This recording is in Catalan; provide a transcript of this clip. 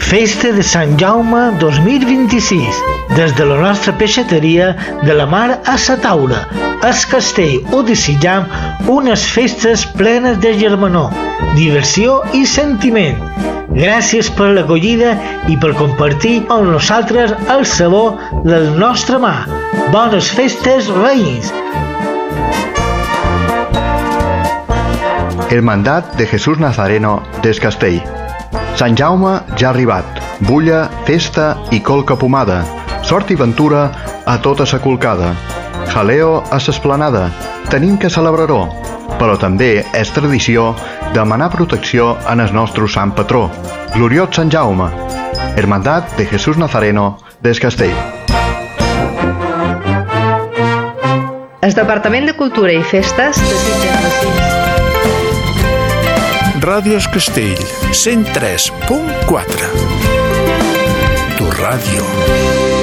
Festa de Sant Jaume 2026, des de la nostra peixateria de la mar a sa taula, es Castell ho desitjam unes festes plenes de germanor, diversió i sentiment. Gràcies per l'acollida i per compartir amb nosaltres el sabor del nostre mar. Bones festes, veïns! Hermandad de Jesús Nazareno des Castell. Sant Jaume ja ha arribat. Bulla, festa i colca pomada. Sort i ventura a tota sa colcada. Jaleo a s'esplanada. Tenim que celebrar-ho. Però també és tradició demanar protecció en el nostre sant patró, gloriós Sant Jaume. Hermandad de Jesús Nazareno des Castell. El Departament de Cultura i Festes desitja els fills. Ràdio Es Castell, 103.4. Tu ràdio.